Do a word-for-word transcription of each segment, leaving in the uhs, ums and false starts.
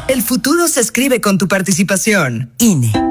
El futuro se escribe con tu participación. I N E.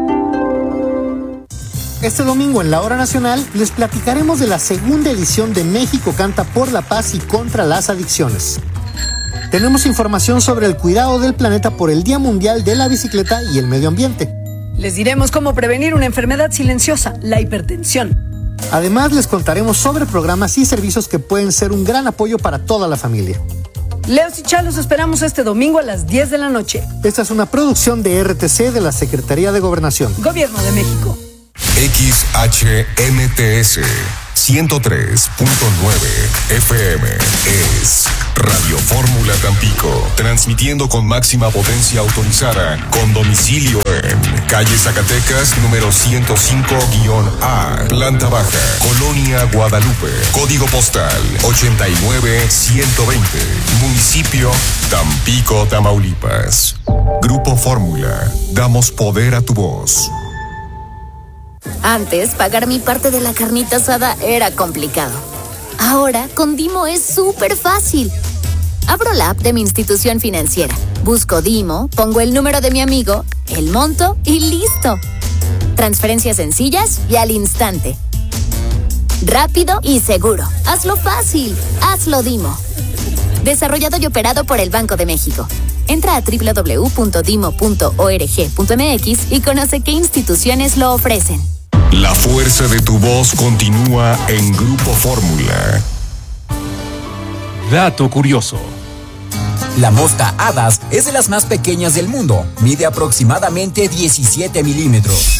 Este domingo en la Hora Nacional les platicaremos de la segunda edición de México Canta por la Paz y contra las Adicciones. Tenemos información sobre el cuidado del planeta por el Día Mundial de la Bicicleta y el Medio Ambiente. Les diremos cómo prevenir una enfermedad silenciosa, la hipertensión. Además, les contaremos sobre programas y servicios que pueden ser un gran apoyo para toda la familia. Leos y Chalos esperamos este domingo a las diez de la noche. Esta es una producción de R T C de la Secretaría de Gobernación. Gobierno de México. X H M T S ciento tres punto nueve F M es Radio Fórmula Tampico, transmitiendo con máxima potencia autorizada, con domicilio en calle Zacatecas, número ciento cinco A, planta baja, Colonia Guadalupe, código postal ochenta y nueve ciento veinte, municipio Tampico, Tamaulipas. Grupo Fórmula, damos poder a tu voz. Antes, pagar mi parte de la carnita asada era complicado. Ahora, con Dimo es súper fácil. Abro la app de mi institución financiera, busco Dimo, pongo el número de mi amigo, el monto y listo. Transferencias sencillas y al instante. Rápido y seguro. Hazlo fácil. Hazlo Dimo. Desarrollado y operado por el Banco de México. Entra a doble u doble u doble u punto dimo punto org punto m x y conoce qué instituciones lo ofrecen. La fuerza de tu voz continúa en Grupo Fórmula. Dato curioso. La mosca Adas es de las más pequeñas del mundo. Mide aproximadamente diecisiete milímetros.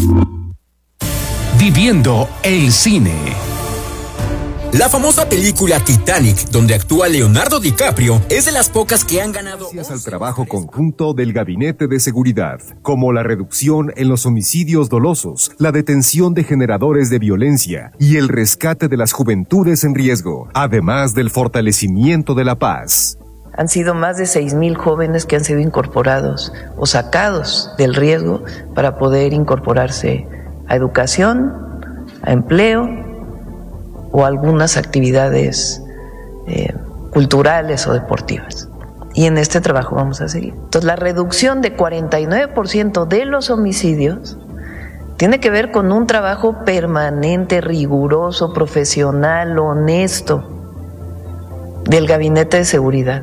Viviendo el cine. La famosa película Titanic, donde actúa Leonardo DiCaprio, es de las pocas que han ganado... Gracias al trabajo conjunto del Gabinete de Seguridad, como la reducción en los homicidios dolosos, la detención de generadores de violencia y el rescate de las juventudes en riesgo, además del fortalecimiento de la paz. Han sido más de seis mil jóvenes que han sido incorporados o sacados del riesgo para poder incorporarse a educación, a empleo o algunas actividades eh, culturales o deportivas. Y en este trabajo vamos a seguir. Entonces, la reducción de cuarenta y nueve por ciento de los homicidios tiene que ver con un trabajo permanente, riguroso, profesional, honesto del Gabinete de Seguridad.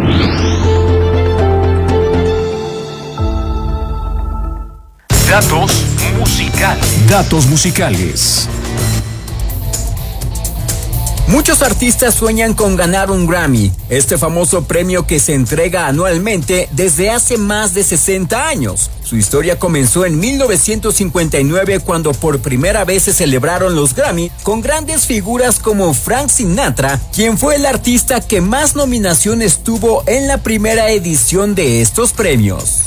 Datos musicales. Datos musicales. Muchos artistas sueñan con ganar un Grammy, este famoso premio que se entrega anualmente desde hace más de sesenta años. Su historia comenzó en mil novecientos cincuenta y nueve cuando por primera vez se celebraron los Grammy con grandes figuras como Frank Sinatra, quien fue el artista que más nominaciones tuvo en la primera edición de estos premios.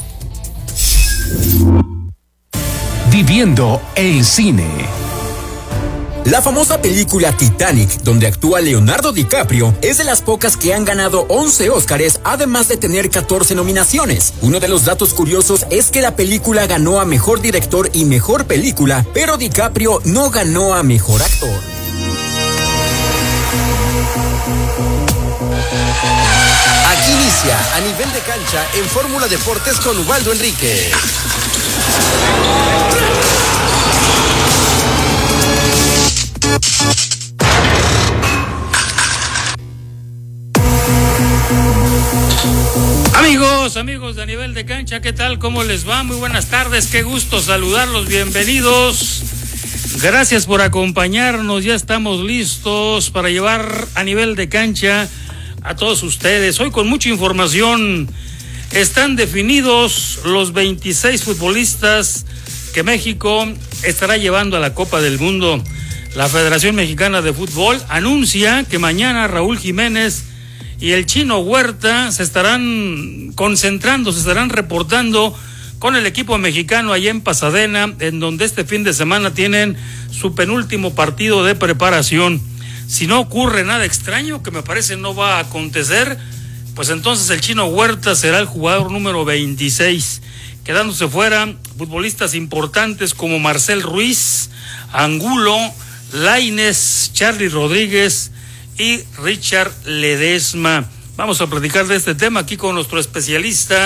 Viviendo el cine. La famosa película Titanic, donde actúa Leonardo DiCaprio, es de las pocas que han ganado once Óscares, además de tener catorce nominaciones. Uno de los datos curiosos es que la película ganó a Mejor Director y Mejor Película, pero DiCaprio no ganó a Mejor Actor. Aquí inicia A Nivel de Cancha en Fórmula Deportes con Ubaldo Enrique. Amigos, amigos de A Nivel de Cancha, ¿qué tal? ¿Cómo les va? Muy buenas tardes, qué gusto saludarlos, bienvenidos. Gracias por acompañarnos, ya estamos listos para llevar A Nivel de Cancha a todos ustedes. Hoy con mucha información. Están definidos los veintiséis futbolistas que México estará llevando a la Copa del Mundo. La Federación Mexicana de Fútbol anuncia que mañana Raúl Jiménez y el Chino Huerta se estarán concentrando, se estarán reportando con el equipo mexicano allá en Pasadena, en donde este fin de semana tienen su penúltimo partido de preparación. Si no ocurre nada extraño, que me parece no va a acontecer, pues entonces el Chino Huerta será el jugador número veintiséis, quedándose fuera futbolistas importantes como Marcel Ruiz, Angulo, Lainez, Charly Rodríguez y Richard Ledesma. Vamos a platicar de este tema aquí con nuestro especialista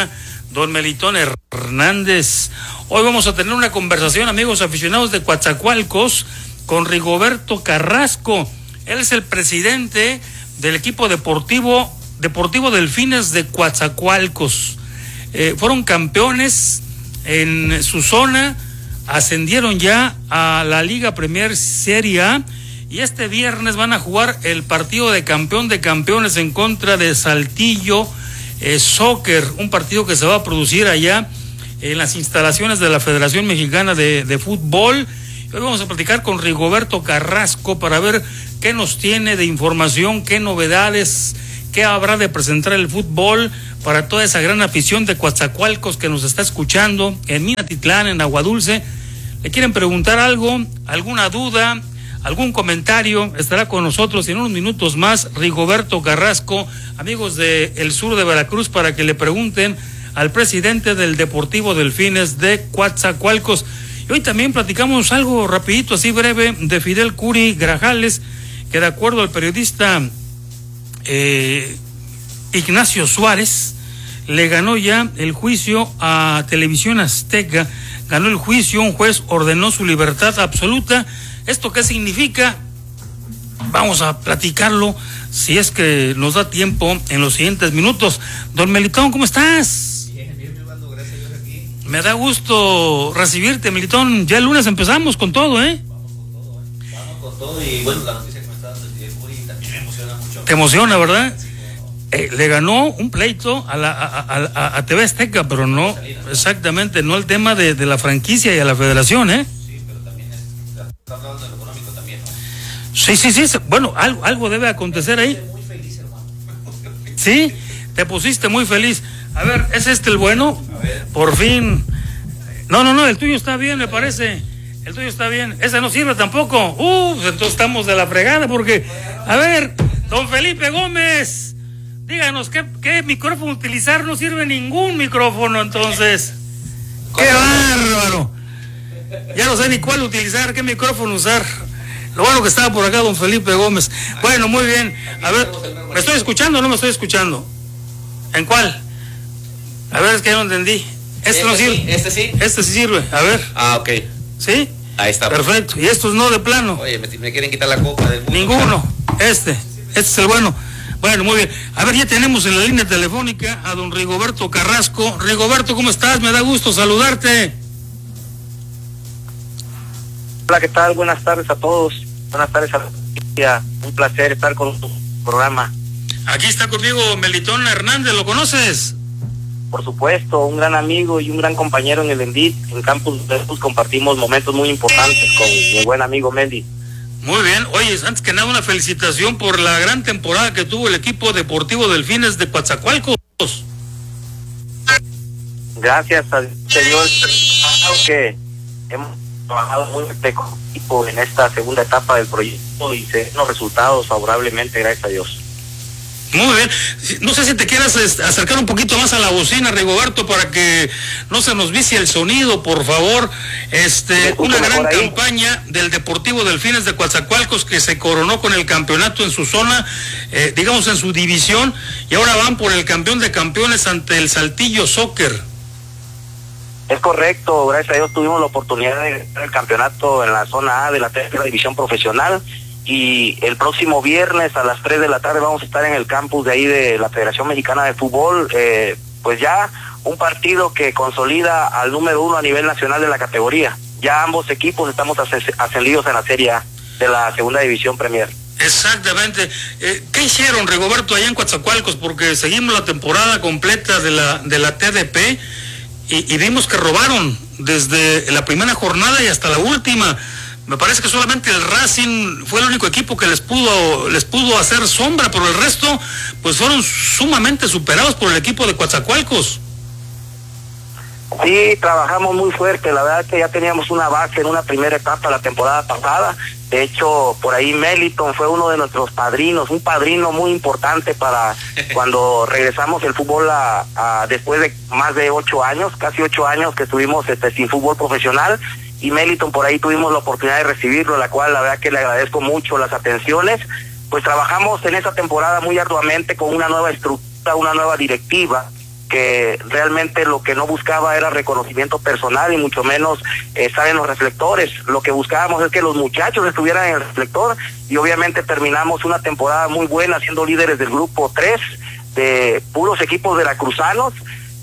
don Melitón Hernández. Hoy vamos a tener una conversación, amigos aficionados de Coatzacoalcos, con Rigoberto Carrasco. Él es el presidente del equipo deportivo Deportivo Delfines de Coatzacoalcos. Eh, fueron campeones en su zona, ascendieron ya a la Liga Premier Serie A y este viernes van a jugar el partido de campeón de campeones en contra de Saltillo eh, Soccer, un partido que se va a producir allá en las instalaciones de la Federación Mexicana de, de Fútbol. Hoy vamos a platicar con Rigoberto Carrasco para ver qué nos tiene de información, qué novedades, qué habrá de presentar el fútbol para toda esa gran afición de Coatzacoalcos que nos está escuchando en Minatitlán, en Aguadulce. ¿Le quieren preguntar algo, alguna duda, algún comentario? Estará con nosotros en unos minutos más Rigoberto Carrasco, amigos del sur de Veracruz, para que le pregunten al presidente del Deportivo Delfines de Coatzacoalcos. Y hoy también platicamos algo rapidito, así breve, de Fidel Curi Grajales, que de acuerdo al periodista eh, Ignacio Suárez, le ganó ya el juicio a Televisión Azteca, ganó el juicio, un juez ordenó su libertad absoluta. ¿Esto qué significa? Vamos a platicarlo, si es que nos da tiempo, en los siguientes minutos. Don Melitón, ¿cómo estás? Bien, bien, mi Osvaldo, gracias a Dios aquí. Me da gusto recibirte, Melitón. Ya el lunes empezamos con todo, ¿eh? Vamos con todo, ¿eh? Vamos con todo y bueno, la noticia que me está dando el Fidel Curi también me emociona mucho. Te emociona, ¿verdad? Sí, como... eh, le ganó un pleito a la a, a, a, a T V Azteca, pero no, exactamente, no el tema de, de la franquicia y a la federación, ¿eh? Sí, pero también es, está hablando de lo económico también, ¿no? Sí, sí, sí, bueno, algo, algo debe acontecer ahí. Estoy muy feliz, hermano. Sí, te pusiste muy feliz. A ver, ¿es este el bueno? A ver. Por fin. No, no, no, el tuyo está bien, me parece. El tuyo está bien. Ese no sirve tampoco. Uh, entonces estamos de la fregada porque... A ver, don Felipe Gómez, díganos, ¿qué, qué micrófono utilizar? No sirve ningún micrófono, entonces. ¡Qué bárbaro! Ya no sé ni cuál utilizar, qué micrófono usar. Lo bueno que estaba por acá don Felipe Gómez. Bueno, muy bien. A ver, ¿me estoy escuchando o no me estoy escuchando? ¿En cuál? A ver, es que ya no entendí. Este, este no sirve. Sí, este sí. Este sí sirve. A ver. Ah, ok. ¿Sí? Ahí está. Perfecto. ¿Y estos no de plano? Oye, me, me quieren quitar la copa del mundo. Ninguno. Este. Este es el bueno. Bueno, muy bien. A ver, ya tenemos en la línea telefónica a don Rigoberto Carrasco. Rigoberto, ¿cómo estás? Me da gusto saludarte. Hola, ¿qué tal? Buenas tardes a todos. Buenas tardes a la familia. Un placer estar con tu programa. Aquí está conmigo Melitón Hernández, ¿lo conoces? Por supuesto, un gran amigo y un gran compañero en el Endit. En Campus Veracruz compartimos momentos muy importantes con mi buen amigo Meli. Muy bien. Oye, antes que nada una felicitación por la gran temporada que tuvo el equipo deportivo Delfines de Coatzacoalcos. Gracias al Señor, que hemos trabajado muy fuerte con el equipo en esta segunda etapa del proyecto y se ven los resultados favorablemente, gracias a Dios. Muy bien. No sé si te quieras acercar un poquito más a la bocina, Rigoberto, para que no se nos vicie el sonido, por favor. Este, una gran campaña del Deportivo Delfines de Coatzacoalcos que se coronó con el campeonato en su zona, eh, digamos en su división, y ahora van por el campeón de campeones ante el Saltillo Soccer. Es correcto, gracias a Dios tuvimos la oportunidad de ganar el campeonato en la zona A de la tercera división profesional. Y el próximo viernes a las tres de la tarde vamos a estar en el campus de ahí de la Federación Mexicana de Fútbol, eh, pues ya un partido que consolida al número uno a nivel nacional de la categoría. Ya ambos equipos estamos ascendidos en la Serie A de la Segunda División Premier. Exactamente. Eh, ¿Qué hicieron, Rigoberto, allá en Coatzacoalcos? Porque seguimos la temporada completa de la, de la T D P y, y vimos que robaron desde la primera jornada y hasta la última. Me parece que solamente el Racing fue el único equipo que les pudo les pudo hacer sombra, pero el resto pues fueron sumamente superados por el equipo de Coatzacoalcos. Sí, trabajamos muy fuerte, la verdad que ya teníamos una base en una primera etapa la temporada pasada. De hecho, por ahí Melitón fue uno de nuestros padrinos, un padrino muy importante para cuando regresamos el fútbol a, a después de más de ocho años, casi ocho años que estuvimos este, sin fútbol profesional. Y Melitón por ahí tuvimos la oportunidad de recibirlo, la cual la verdad que le agradezco mucho las atenciones. Pues trabajamos en esa temporada muy arduamente con una nueva estructura, una nueva directiva, que realmente lo que no buscaba era reconocimiento personal y mucho menos estar en los reflectores. Lo que buscábamos es que los muchachos estuvieran en el reflector y obviamente terminamos una temporada muy buena siendo líderes del grupo tres de puros equipos veracruzanos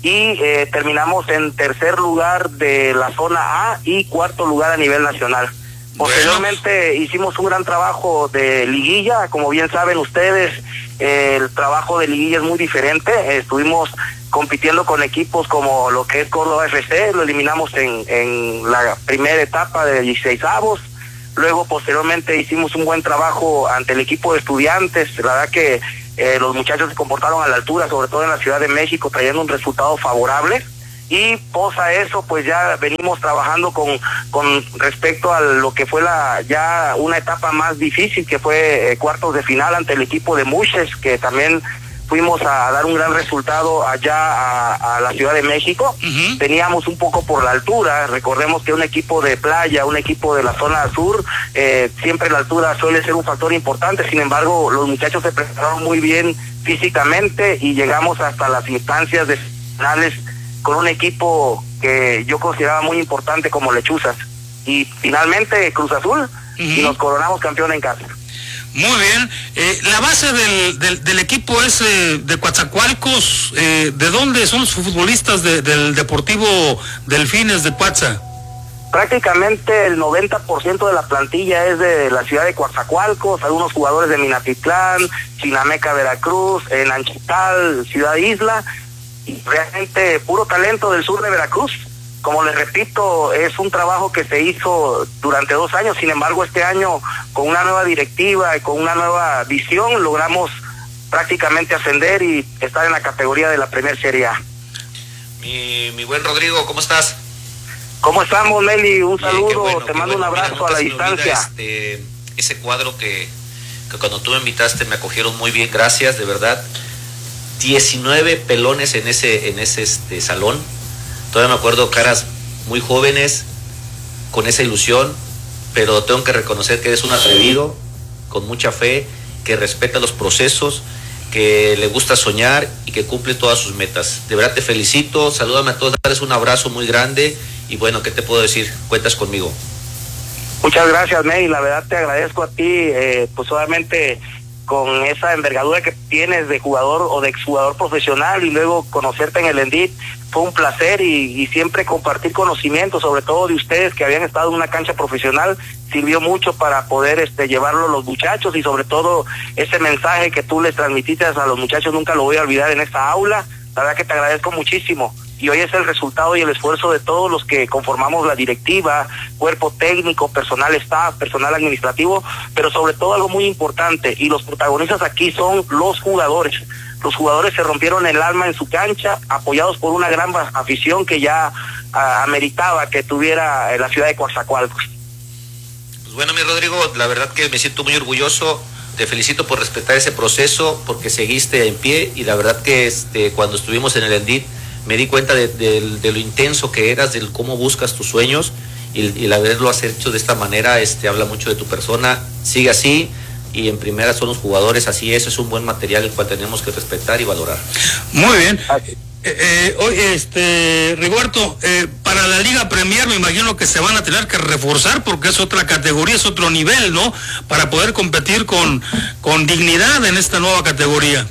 y eh, terminamos en tercer lugar de la zona A y cuarto lugar a nivel nacional. Posteriormente bueno. hicimos un gran trabajo de liguilla, como bien saben ustedes, eh, el trabajo de liguilla es muy diferente. Eh, estuvimos compitiendo con equipos como lo que es Córdoba F C, lo eliminamos en, en la primera etapa de dieciseisavos. Luego posteriormente hicimos un buen trabajo ante el equipo de Estudiantes. La verdad que eh, los muchachos se comportaron a la altura, sobre todo en la Ciudad de México, trayendo un resultado favorable. Y posa eso, pues ya venimos trabajando con con respecto a lo que fue la ya una etapa más difícil, que fue eh, cuartos de final ante el equipo de Muches, que también fuimos a dar un gran resultado allá a, a la Ciudad de México. Uh-huh. Teníamos un poco por la altura, recordemos que un equipo de playa, un equipo de la zona sur, eh, siempre la altura suele ser un factor importante. Sin embargo, los muchachos se prepararon muy bien físicamente y llegamos hasta las instancias de finales con un equipo que yo consideraba muy importante como Lechuzas. Y finalmente Cruz Azul, uh-huh. y nos coronamos campeón en casa. Muy bien. Eh, la base del, del, del equipo es eh, de Coatzacoalcos. Eh, ¿De dónde son los futbolistas de, del Deportivo Delfines de Coatza? Prácticamente el noventa por ciento de la plantilla es de la ciudad de Coatzacoalcos, algunos jugadores de Minatitlán, Chinameca, Veracruz, en Anchital, Ciudad Isla, y realmente puro talento del sur de Veracruz. Como les repito, es un trabajo que se hizo durante dos años, sin embargo este año con una nueva directiva y con una nueva visión logramos prácticamente ascender y estar en la categoría de la Premier Serie A. Mi, mi buen Rodrigo, ¿cómo estás? ¿Cómo estamos, Meli? Un Bien, saludo, bueno, te mando bueno. un abrazo. Mira, a la distancia. Este, ese cuadro que, que cuando tú me invitaste me acogieron muy bien, gracias, de verdad. diecinueve pelones en ese, en ese este, salón. Todavía me acuerdo caras muy jóvenes, con esa ilusión, pero tengo que reconocer que eres un atrevido, con mucha fe, que respeta los procesos, que le gusta soñar y que cumple todas sus metas. De verdad te felicito, salúdame a todos, darles un abrazo muy grande y bueno, ¿qué te puedo decir? Cuentas conmigo. Muchas gracias, Ney, la verdad te agradezco a ti, eh, pues obviamente con esa envergadura que tienes de jugador o de exjugador profesional y luego conocerte en el Endit, fue un placer y, y siempre compartir conocimientos, sobre todo de ustedes que habían estado en una cancha profesional, sirvió mucho para poder este llevarlo a los muchachos y sobre todo ese mensaje que tú les transmitiste a los muchachos, nunca lo voy a olvidar en esta aula. La verdad que te agradezco muchísimo. Y hoy es el resultado y el esfuerzo de todos los que conformamos la directiva, cuerpo técnico, personal staff, personal administrativo, pero sobre todo algo muy importante, y los protagonistas aquí son los jugadores. Los jugadores se rompieron el alma en su cancha, apoyados por una gran afición que ya a, ameritaba que tuviera en la ciudad de Coatzacoalcos. Pues bueno, mi Rodrigo, la verdad que me siento muy orgulloso. Te felicito por respetar ese proceso, porque seguiste en pie, y la verdad que este, cuando estuvimos en el Endit, me di cuenta de, de, de lo intenso que eras, de cómo buscas tus sueños, y, y el haberlo hecho de esta manera este, habla mucho de tu persona. Sigue así, y en primera son los jugadores, así es, es un buen material el cual tenemos que respetar y valorar. Muy bien. Eh, eh, oye, este, Rigoberto, eh, para la Liga Premier me imagino que se van a tener que reforzar porque es otra categoría, es otro nivel, ¿no? Para poder competir con, con dignidad en esta nueva categoría.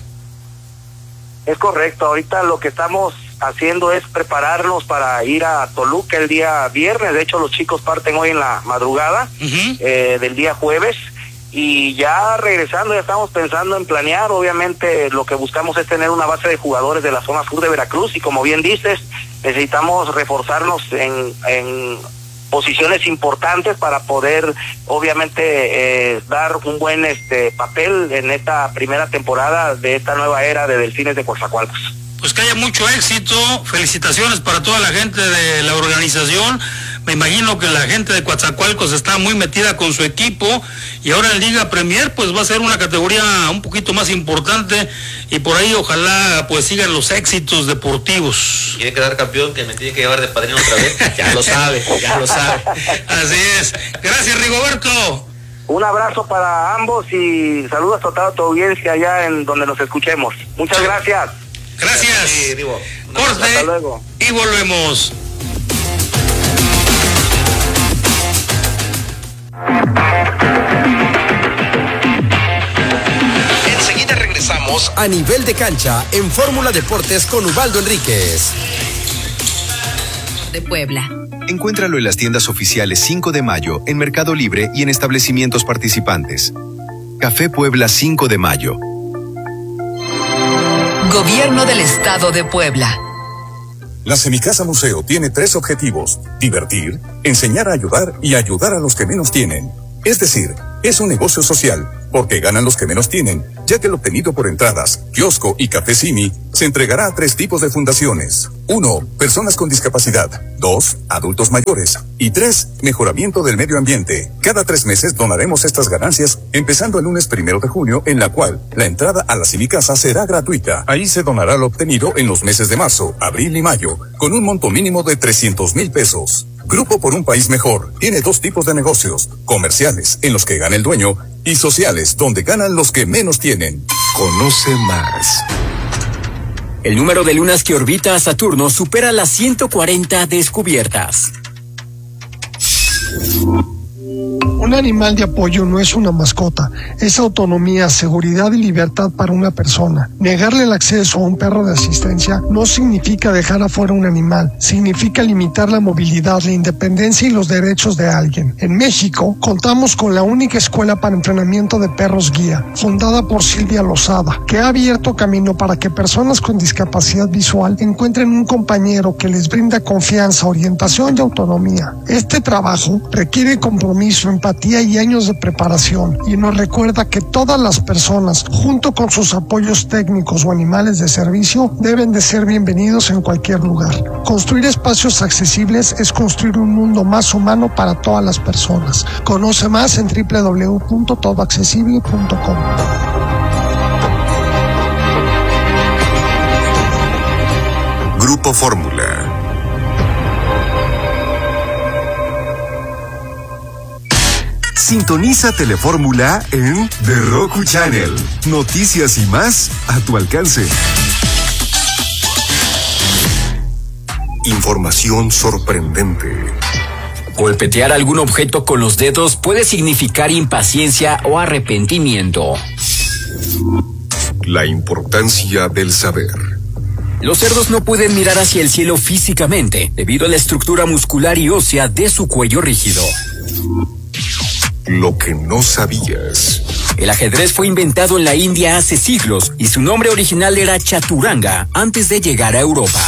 Es correcto, ahorita lo que estamos haciendo es prepararnos para ir a Toluca el día viernes. De hecho los chicos parten hoy en la madrugada, uh-huh. eh, del día jueves, y ya regresando ya estamos pensando en planear. Obviamente lo que buscamos es tener una base de jugadores de la zona sur de Veracruz, y como bien dices, necesitamos reforzarnos en, en posiciones importantes para poder obviamente eh, dar un buen este papel en esta primera temporada de esta nueva era de Delfines de Coatzacoalcos. Pues que haya mucho éxito, felicitaciones para toda la gente de la organización. Me imagino que la gente de Coatzacoalcos está muy metida con su equipo, y ahora en Liga Premier pues va a ser una categoría un poquito más importante, y por ahí ojalá pues sigan los éxitos deportivos. Quiere quedar campeón, que me tiene que llevar de padrino otra vez. Ya lo sabe, ya lo sabe. Así es. Gracias, Rigoberto. Un abrazo para ambos y saludos a toda tu audiencia allá en donde nos escuchemos. Muchas gracias. Gracias. Sí, digo, Corte. Hasta luego. Y volvemos. Enseguida regresamos a Nivel de Cancha en Fórmula Deportes con Ubaldo Enríquez. De Puebla. Encuéntralo en las tiendas oficiales cinco de mayo, en Mercado Libre y en establecimientos participantes. Café Puebla cinco de mayo. Gobierno del Estado de Puebla. La Semicasa Museo tiene tres objetivos: divertir, enseñar a ayudar y ayudar a los que menos tienen. Es decir, es un negocio social, porque ganan los que menos tienen, ya que el obtenido por entradas, kiosco y café Simi se entregará a tres tipos de fundaciones. Uno, personas con discapacidad. Dos, adultos mayores. Y tres, mejoramiento del medio ambiente. Cada tres meses donaremos estas ganancias, empezando el lunes primero de junio, en la cual la entrada a la Semicasa será gratuita. Ahí se donará lo obtenido en los meses de marzo, abril y mayo, con un monto mínimo de trescientos mil pesos. Grupo por un País Mejor tiene dos tipos de negocios: comerciales, en los que gana el dueño, y sociales, donde ganan los que menos tienen. Conoce más. El número de lunas que orbita a Saturno supera las ciento cuarenta descubiertas. Un animal de apoyo no es una mascota, es autonomía, seguridad y libertad para una persona. Negarle el acceso a un perro de asistencia no significa dejar afuera un animal, significa limitar la movilidad, la independencia y los derechos de alguien. En México, contamos con la única escuela para entrenamiento de perros guía, fundada por Silvia Lozada, que ha abierto camino para que personas con discapacidad visual encuentren un compañero que les brinda confianza, orientación y autonomía. Este trabajo requiere compromiso, empatía y años de preparación, y nos recuerda que todas las personas, junto con sus apoyos técnicos o animales de servicio, deben de ser bienvenidos en cualquier lugar. Construir espacios accesibles es construir un mundo más humano para todas las personas. Conoce más en doble u doble u doble u punto todo accesible punto com. Grupo Fórmula. Sintoniza Telefórmula en The Roku Channel. Noticias y más a tu alcance. Información sorprendente. Golpetear algún objeto con los dedos puede significar impaciencia o arrepentimiento. La importancia del saber. Los cerdos no pueden mirar hacia el cielo físicamente, debido a la estructura muscular y ósea de su cuello rígido. Lo que no sabías. El ajedrez fue inventado en la India hace siglos y su nombre original era chaturanga antes de llegar a Europa.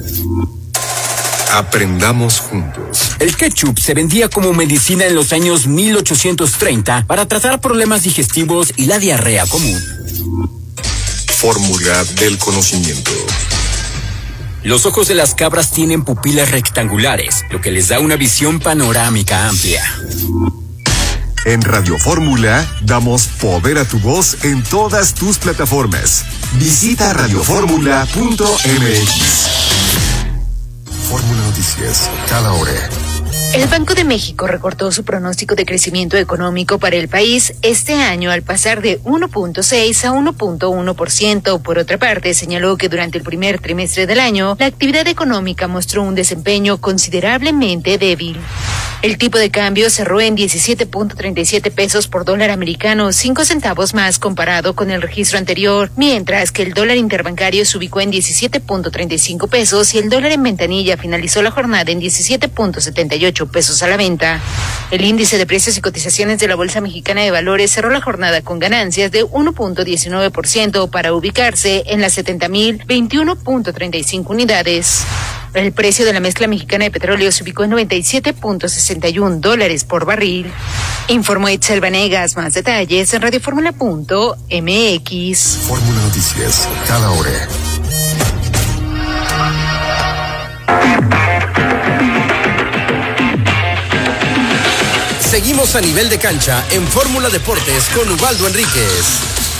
Aprendamos juntos. El ketchup se vendía como medicina en los años mil ochocientos treinta para tratar problemas digestivos y la diarrea común. Fórmula del conocimiento. Los ojos de las cabras tienen pupilas rectangulares, lo que les da una visión panorámica amplia. En Radio Fórmula damos poder a tu voz en todas tus plataformas. Visita radio fórmula punto m x. Fórmula Noticias, cada hora. El Banco de México recortó su pronóstico de crecimiento económico para el país este año al pasar de uno punto seis a uno punto uno por ciento. Por otra parte, señaló que durante el primer trimestre del año, la actividad económica mostró un desempeño considerablemente débil. El tipo de cambio cerró en diecisiete punto treinta y siete pesos por dólar americano, cinco centavos más comparado con el registro anterior, mientras que el dólar interbancario se ubicó en diecisiete punto treinta y cinco pesos y el dólar en ventanilla finalizó la jornada en diecisiete punto setenta y ocho pesos a la venta. El índice de precios y cotizaciones de la Bolsa Mexicana de Valores cerró la jornada con ganancias de uno punto diecinueve por ciento para ubicarse en las setenta mil veintiuno punto treinta y cinco unidades. El precio de la mezcla mexicana de petróleo se ubicó en noventa y siete punto sesenta y uno dólares por barril. Informó Itzel Vanegas. Más detalles en radio fórmula punto m x. Fórmula Noticias, cada hora. Seguimos a Nivel de Cancha en Fórmula Deportes con Ubaldo Enríquez.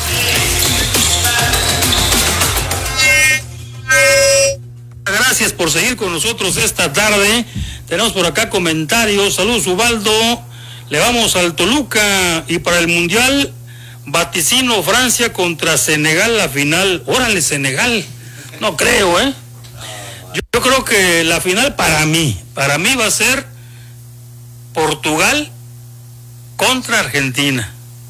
Gracias por seguir con nosotros esta tarde. Tenemos por acá comentarios. Saludos, Ubaldo. Le vamos al Toluca y para el Mundial vaticino Francia contra Senegal la final. Órale, Senegal. No creo, ¿eh? Yo, yo creo que la final para mí, para mí va a ser Portugal contra Argentina.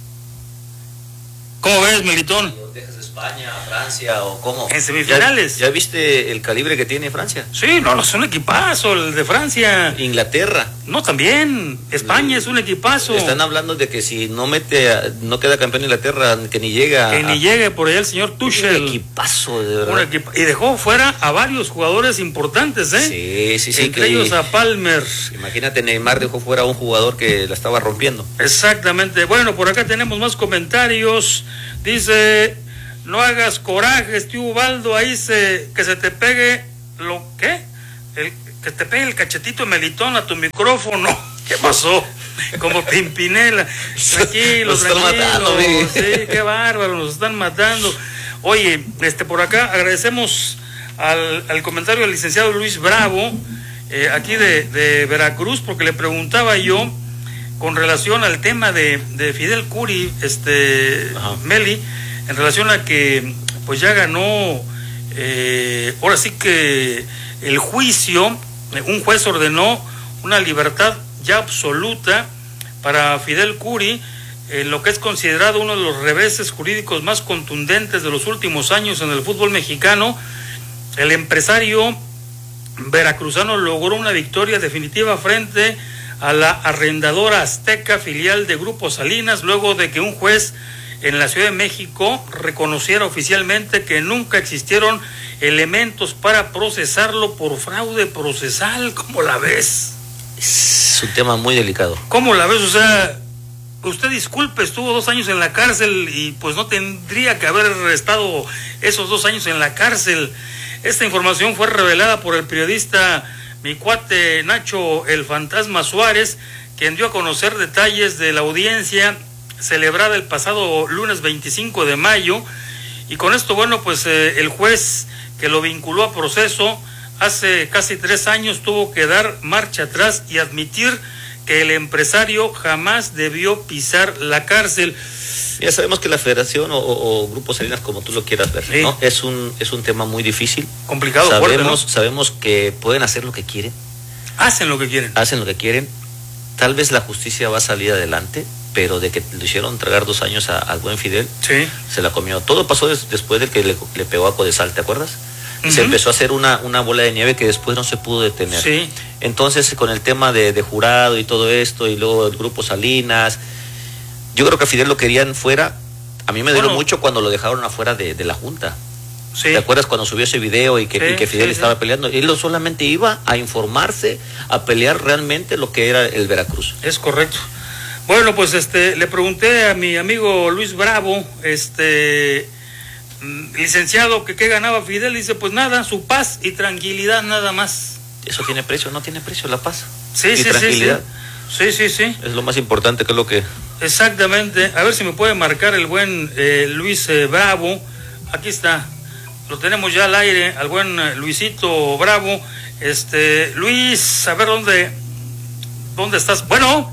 ¿Cómo ves, Melitón? España, Francia o cómo. En semifinales. ¿Ya, ¿Ya viste el calibre que tiene Francia? Sí, no, no es un equipazo el de Francia. Inglaterra. No, también. España es un equipazo. Están hablando de que si no mete, a, no queda campeón Inglaterra, que ni llega. Que a, ni llegue por allá el señor Tuchel. Un equipazo, de verdad. Un equipa y dejó fuera a varios jugadores importantes, ¿eh? Sí, sí, sí. Entre que, ellos a Palmer. Imagínate, Neymar dejó fuera a un jugador que la estaba rompiendo. Exactamente. Bueno, por acá tenemos más comentarios. Dice... No hagas corajes, tío Ubaldo, ahí se, que se te pegue, ¿lo qué? El, que te pegue el cachetito Melitón a tu micrófono. ¿Qué pasó? Como Pimpinela. Tranquilo, nos tranquilo. Están matando, sí, qué bárbaro, nos están matando. Oye, este por acá agradecemos al, al comentario del licenciado Luis Bravo, eh, aquí de, de Veracruz, porque le preguntaba yo con relación al tema de, de Fidel Curi, este Ajá. Meli, en relación a que pues ya ganó, eh, ahora sí que el juicio, un juez ordenó una libertad ya absoluta para Fidel Curi, en lo que es considerado uno de los reveses jurídicos más contundentes de los últimos años en el fútbol mexicano. El empresario veracruzano logró una victoria definitiva frente a la arrendadora Azteca, filial de Grupo Salinas, luego de que un juez en la Ciudad de México reconociera oficialmente que nunca existieron elementos para procesarlo por fraude procesal. ¿Cómo la ves? Es un tema muy delicado. ¿Cómo la ves? O sea, usted disculpe, estuvo dos años en la cárcel y pues no tendría que haber estado esos dos años en la cárcel. Esta información fue revelada por el periodista mi cuate Nacho el Fantasma Suárez, quien dio a conocer detalles de la audiencia celebrada el pasado lunes veinticinco de mayo, y con esto, bueno, pues eh, el juez que lo vinculó a proceso hace casi tres años tuvo que dar marcha atrás y admitir que el empresario jamás debió pisar la cárcel. Ya sabemos que la federación o, o, o Grupo Salinas, como tú lo quieras ver, sí. ¿no? Es un, es un tema muy difícil. Complicado, sabemos, fuerte, ¿no? Sabemos que pueden hacer lo que quieren. Hacen lo que quieren. Hacen lo que quieren. Tal vez la justicia va a salir adelante, pero de que le hicieron entregar dos años a, al buen Fidel, sí. se la comió. Todo pasó des, después de que le, le pegó a Codesal, ¿te acuerdas? Uh-huh. Se empezó a hacer una, una bola de nieve que después no se pudo detener. Sí. Entonces, con el tema de, de jurado y todo esto, y luego el Grupo Salinas, yo creo que a Fidel lo querían fuera. A mí me dolió bueno. mucho cuando lo dejaron afuera de, de la Junta. Sí. ¿Te acuerdas cuando subió ese video y que, sí, y que Fidel sí, estaba sí. peleando? Él solamente iba a informarse, a pelear realmente lo que era el Veracruz. Es correcto. Bueno, pues este le pregunté a mi amigo Luis Bravo, este licenciado, que qué ganaba Fidel, y dice, pues nada, su paz y tranquilidad nada más. Eso tiene precio, no tiene precio la paz. Sí, y sí, tranquilidad. sí, sí. Sí, sí, sí. Es lo más importante, que es lo que... Exactamente. A ver si me puede marcar el buen eh, Luis eh, Bravo. Aquí está. Lo tenemos ya al aire, al buen eh, Luisito Bravo. Este, Luis, a ver dónde, dónde estás. Bueno.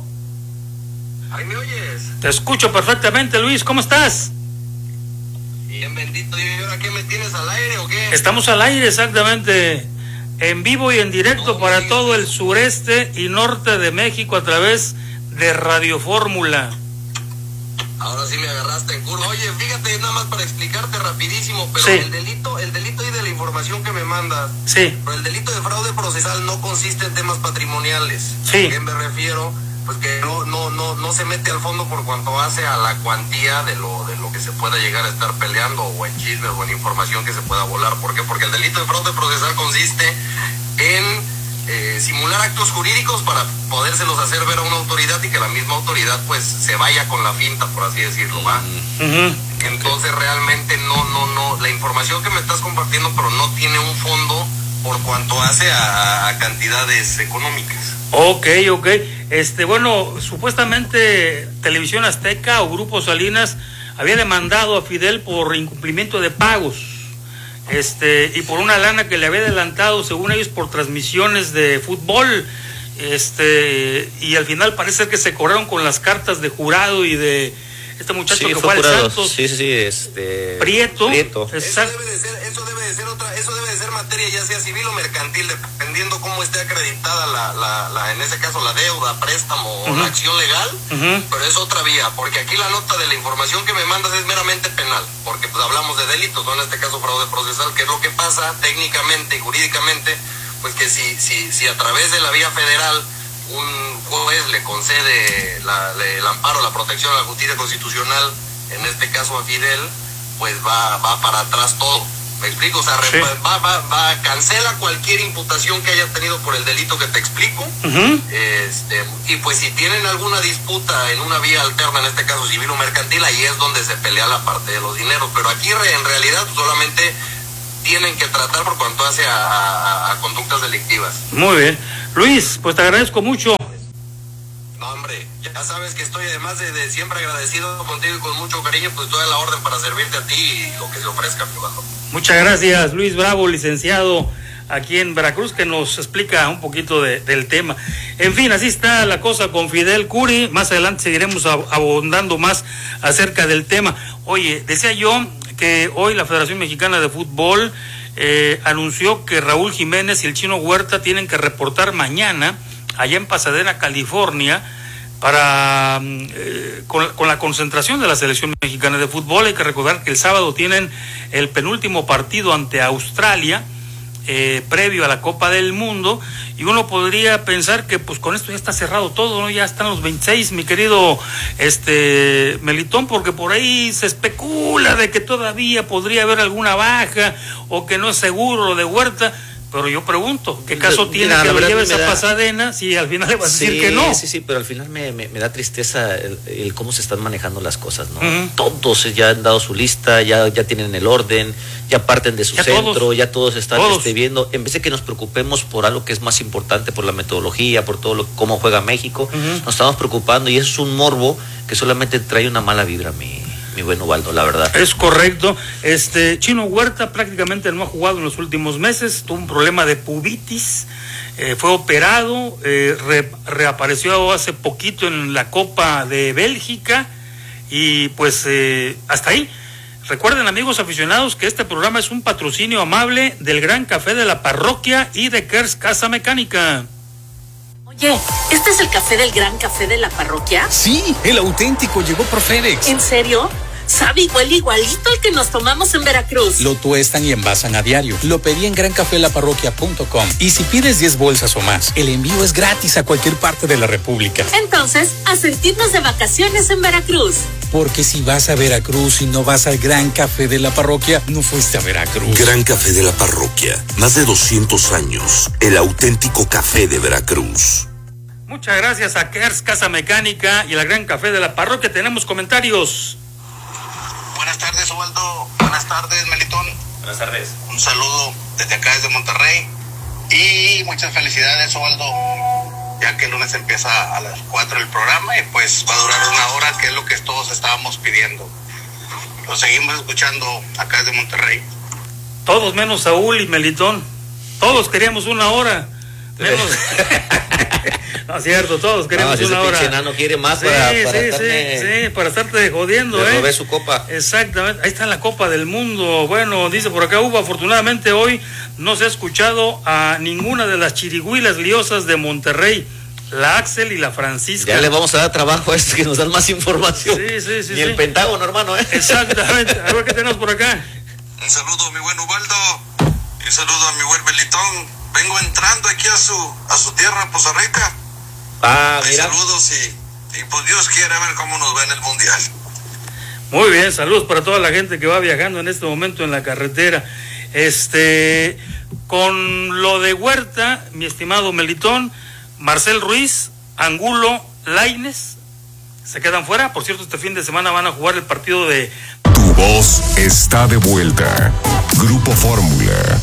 ¿Ahí me oyes? Te escucho perfectamente, Luis. ¿Cómo estás? Bien, bendito Dios. ¿Y ahora qué me tienes al aire o qué? Estamos al aire, exactamente. En vivo y en directo no, para no, todo el sureste y norte de México a través de Radio Fórmula. Ahora sí me agarraste en curva. Oye, fíjate, nada más para explicarte rapidísimo, pero sí. el delito, el delito y de la información que me mandas, sí. pero el delito de fraude procesal no consiste en temas patrimoniales. Sí. ¿A qué me refiero? Pues que no, no, no, no se mete al fondo por cuanto hace a la cuantía de lo, de lo que se pueda llegar a estar peleando, o en chismes o en información que se pueda volar. ¿Por qué? Porque el delito de fraude procesal consiste en Eh, simular actos jurídicos para podérselos hacer ver a una autoridad y que la misma autoridad pues se vaya con la finta, por así decirlo, ¿va? Uh-huh. Entonces realmente no, no, no, la información que me estás compartiendo pero no tiene un fondo por cuanto hace a, a cantidades económicas. Ok, ok. Este, bueno, supuestamente Televisión Azteca o Grupo Salinas había demandado a Fidel por incumplimiento de pagos. Este, y por una lana que le había adelantado, según ellos, por transmisiones de fútbol, este, y al final parece que se cobraron con las cartas de Jurado y de este muchacho sí, que fue al Santos. Sí, sí, sí, este Prieto. Prieto. Exacto. Eso debe de ser, eso debe de ser otra, eso debe de ser materia materia, ya sea civil o mercantil, dependiendo cómo esté acreditada la, la, la en ese caso la deuda, préstamo uh-huh. o la acción legal, uh-huh. pero es otra vía, porque aquí la nota de la información que me mandas es meramente penal, porque pues hablamos de delitos, no en este caso fraude procesal, que es lo que pasa técnicamente y jurídicamente, pues que si, si, si a través de la vía federal un juez le concede la, le, el amparo, la protección a la justicia constitucional, en este caso a Fidel, pues va, va para atrás todo. ¿Me explico? O sea, sí. va, va, va, cancela cualquier imputación que haya tenido por el delito que te explico. Uh-huh. Este, y pues si tienen alguna disputa en una vía alterna, en este caso civil o mercantil, ahí es donde se pelea la parte de los dineros. Pero aquí en realidad solamente tienen que tratar por cuanto hace a, a, a conductas delictivas. Muy bien. Luis, pues te agradezco mucho. No, hombre, ya sabes que estoy además de, de siempre agradecido contigo y con mucho cariño, pues estoy a la orden para servirte a ti y lo que se ofrezca, mi bajo. Muchas gracias, Luis Bravo, licenciado aquí en Veracruz, que nos explica un poquito de, del tema. En fin, así está la cosa con Fidel Curi. Más adelante seguiremos abundando más acerca del tema. Oye, decía yo que hoy la Federación Mexicana de Fútbol eh, anunció que Raúl Jiménez y el Chino Huerta tienen que reportar mañana allá en Pasadena, California, para eh, con, con la concentración de la Selección Mexicana de Fútbol. Hay que recordar que el sábado tienen el penúltimo partido ante Australia, eh, previo a la Copa del Mundo, y uno podría pensar que pues con esto ya está cerrado todo, ¿no? Ya están los veintiséis, mi querido este Melitón, porque por ahí se especula de que todavía podría haber alguna baja o que no es seguro lo de Huerta. Pero yo pregunto, ¿qué caso tiene Mira, que lo lleves a da... Pasadena si al final le vas sí, a decir que no? Sí, sí, pero al final me, me, me da tristeza el, el cómo se están manejando las cosas, ¿no? Uh-huh. Todos ya han dado su lista, ya, ya tienen el orden, ya parten de su ya centro, todos, ya todos están todos. Este, viendo. En vez de que nos preocupemos por algo que es más importante, por la metodología, por todo lo cómo juega México, uh-huh. nos estamos preocupando y eso es un morbo que solamente trae una mala vibra a mí. Mi buen Ubaldo, la verdad. Es correcto. Este Chino Huerta prácticamente no ha jugado en los últimos meses, tuvo un problema de pubitis, eh, fue operado, eh, re, reapareció hace poquito en la Copa de Bélgica y pues eh, hasta ahí. Recuerden, amigos aficionados, que este programa es un patrocinio amable del Gran Café de la Parroquia y de Kers Casa Mecánica. Oye, ¿este es el café del Gran Café de la Parroquia? Sí, el auténtico llegó por FedEx. ¿En serio? Sabe igual igualito al que nos tomamos en Veracruz. Lo tuestan y envasan a diario. Lo pedí en gran café la parroquia punto com. Y si pides diez bolsas o más, el envío es gratis a cualquier parte de la República. Entonces, a sentirnos de vacaciones en Veracruz. Porque si vas a Veracruz y no vas al Gran Café de la Parroquia, no fuiste a Veracruz. Gran Café de la Parroquia. Más de doscientos años. El auténtico café de Veracruz. Muchas gracias a Kers Casa Mecánica y al Gran Café de la Parroquia. Tenemos comentarios. Buenas tardes, Ubaldo. Buenas tardes, Melitón. Buenas tardes. Un saludo desde acá, desde Monterrey. Y muchas felicidades, Ubaldo. Ya que el lunes empieza a las cuatro el programa y pues va a durar una hora, que es lo que todos estábamos pidiendo. Lo seguimos escuchando acá desde Monterrey. Todos menos Saúl y Melitón. Todos queríamos una hora. Menos... No es cierto, todos queremos no, si una hora. Enano quiere más sí, para, sí, para sí, estarme... sí, para estarte jodiendo, Le ¿eh? robé su copa. Exactamente, ahí está la Copa del Mundo. Bueno, dice por acá Hugo, afortunadamente hoy no se ha escuchado a ninguna de las chirigüilas liosas de Monterrey, la Axel y la Francisca. Ya le vamos a dar trabajo a estos que nos dan más información. Sí, sí, sí. Ni sí. el Pentágono, hermano, ¿eh? Exactamente, a ver qué tenemos por acá. Un saludo a mi buen Ubaldo y un saludo a mi buen Belitón. Vengo entrando aquí a su a su tierra, Poza Rica. Ah, mira. Saludos y, y pues Dios quiere ver cómo nos va en el Mundial. Muy bien, saludos para toda la gente que va viajando en este momento en la carretera. Este, con lo de Huerta, mi estimado Melitón, Marcel Ruiz, Angulo, Lainez, se quedan fuera. Por cierto, este fin de semana van a jugar el partido de... Tu voz está de vuelta. Grupo Fórmula.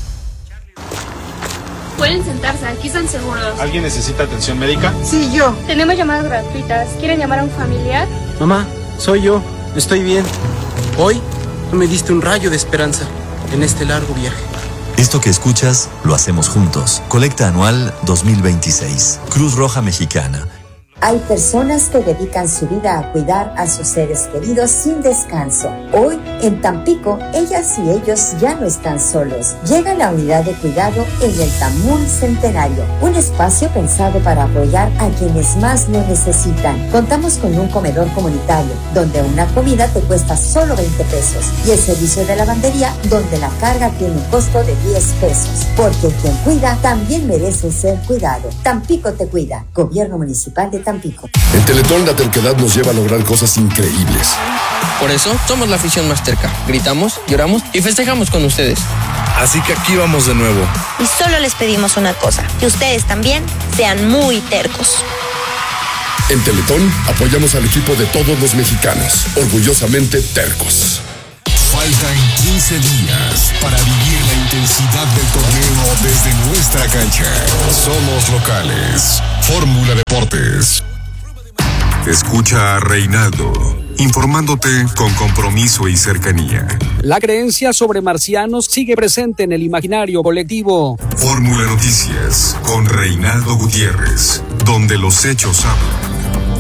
Pueden sentarse, aquí están seguros. ¿Alguien necesita atención médica? Sí, yo. Tenemos llamadas gratuitas. ¿Quieren llamar a un familiar? Mamá, soy yo. Estoy bien. Hoy me diste un rayo de esperanza en este largo viaje. Esto que escuchas, lo hacemos juntos. Colecta anual dos mil veintiséis. Cruz Roja Mexicana. Hay personas que dedican su vida a cuidar a sus seres queridos sin descanso. Hoy, en Tampico, ellas y ellos ya no están solos. Llega la unidad de cuidado en el Tamul Centenario, un espacio pensado para apoyar a quienes más lo necesitan. Contamos con un comedor comunitario, donde una comida te cuesta solo veinte pesos, y el servicio de lavandería, donde la carga tiene un costo de diez pesos. Porque quien cuida también merece ser cuidado. Tampico te cuida. Gobierno Municipal de Tampico. En Teletón la terquedad nos lleva a lograr cosas increíbles. Por eso somos la afición más terca. Gritamos, lloramos y festejamos con ustedes. Así que aquí vamos de nuevo. Y solo les pedimos una cosa, que ustedes también sean muy tercos. En Teletón apoyamos al equipo de todos los mexicanos, orgullosamente tercos. Faltan quince días para vivir la intensidad del torneo desde nuestra cancha. Somos locales. Fórmula Deportes. Escucha a Reinaldo, informándote con compromiso y cercanía. La creencia sobre marcianos sigue presente en el imaginario colectivo. Fórmula Noticias con Reinaldo Gutiérrez, donde los hechos hablan.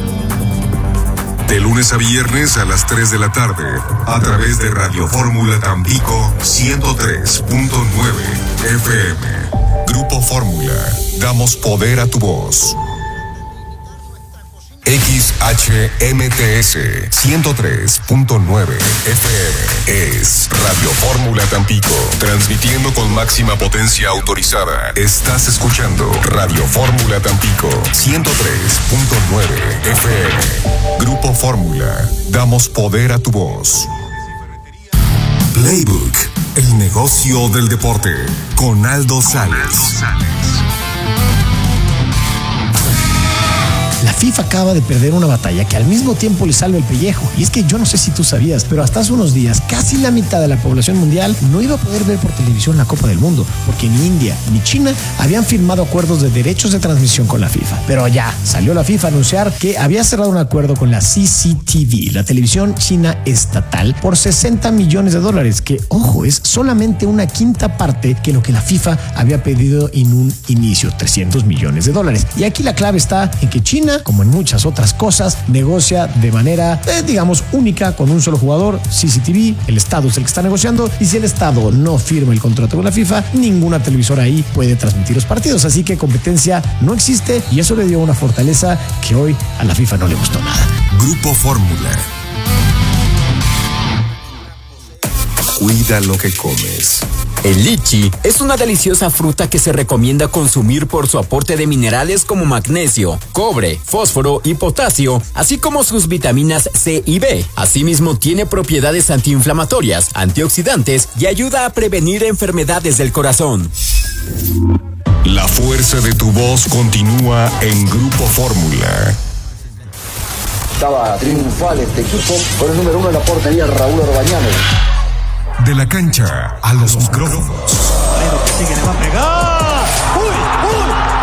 De lunes a viernes a las tres de la tarde, a través de Radio Fórmula Tampico ciento tres punto nueve F M. Grupo Fórmula, damos poder a tu voz. X H M T S ciento tres punto nueve F M es Radio Fórmula Tampico, transmitiendo con máxima potencia autorizada. Estás escuchando Radio Fórmula Tampico ciento tres punto nueve F M. Grupo Fórmula, damos poder a tu voz. Playbook, el negocio del deporte, con Aldo Sales. La FIFA acaba de perder una batalla que al mismo tiempo le salva el pellejo. Y es que yo no sé si tú sabías, pero hasta hace unos días casi la mitad de la población mundial no iba a poder ver por televisión la Copa del Mundo, porque ni India ni China habían firmado acuerdos de derechos de transmisión con la FIFA. Pero ya salió la FIFA a anunciar que había cerrado un acuerdo con la C C T V, la televisión china estatal, por sesenta millones de dólares, que, ojo, es solamente una quinta parte que lo que la FIFA había pedido en un inicio, trescientos millones de dólares. Y aquí la clave está en que China, como en muchas otras cosas, negocia de manera, eh, digamos, única con un solo jugador, C C T V. El Estado es el que está negociando, y si el Estado no firma el contrato con la FIFA, ninguna televisora ahí puede transmitir los partidos. Así que competencia no existe, y eso le dio una fortaleza que hoy a la FIFA no le gustó nada. Grupo Fórmula. Cuida lo que comes. El lichi es una deliciosa fruta que se recomienda consumir por su aporte de minerales como magnesio, cobre, fósforo y potasio, así como sus vitaminas C y B. Asimismo, tiene propiedades antiinflamatorias, antioxidantes y ayuda a prevenir enfermedades del corazón. La fuerza de tu voz continúa en Grupo Fórmula. Estaba triunfal este equipo por el número uno en la portería, Raúl Orbañano. De la cancha a los micrófonos. Pero que sigue, le va a pegar. ¡Uy,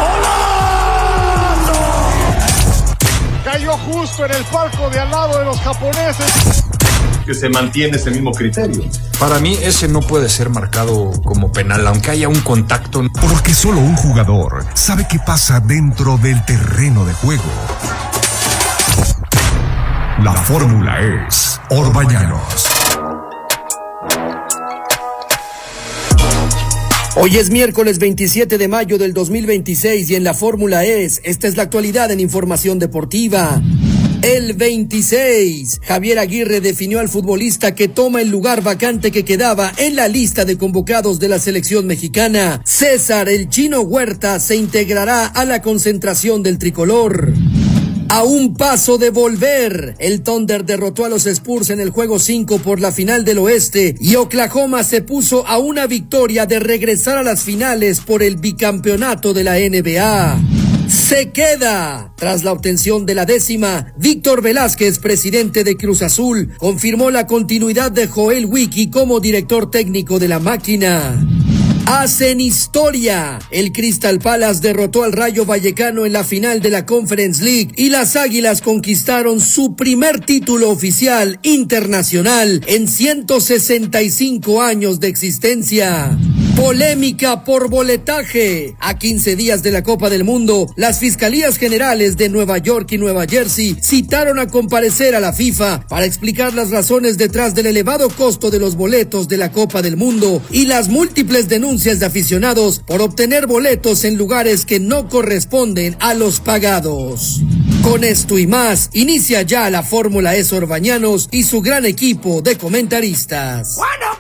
uy! ¡Golazo! Cayó justo en el palco de al lado de los japoneses. Que se mantiene ese mismo criterio. Para mí ese no puede ser marcado como penal, aunque haya un contacto. Porque solo un jugador sabe qué pasa dentro del terreno de juego. La fórmula es Orbañanos. Hoy es miércoles veintisiete de mayo del dos mil veintiséis y en la Fórmula es, esta es la actualidad en información deportiva. El veintiséis, Javier Aguirre definió al futbolista que toma el lugar vacante que quedaba en la lista de convocados de la selección mexicana. César El Chino Huerta se integrará a la concentración del tricolor. A un paso de volver, el Thunder derrotó a los Spurs en el juego cinco por la final del oeste y Oklahoma se puso a una victoria de regresar a las finales por el bicampeonato de la N B A. Se queda. Tras la obtención de la décima, Víctor Velázquez, presidente de Cruz Azul, confirmó la continuidad de Joel Wiki como director técnico de la máquina. Hacen historia. El Crystal Palace derrotó al Rayo Vallecano en la final de la Conference League y las Águilas conquistaron su primer título oficial internacional en ciento sesenta y cinco años de existencia. Polémica por boletaje. A quince días de la Copa del Mundo, las fiscalías generales de Nueva York y Nueva Jersey citaron a comparecer a la FIFA para explicar las razones detrás del elevado costo de los boletos de la Copa del Mundo y las múltiples denuncias de aficionados por obtener boletos en lugares que no corresponden a los pagados. Con esto y más, inicia ya la Fórmula E Sor Bañanos y su gran equipo de comentaristas. Bueno,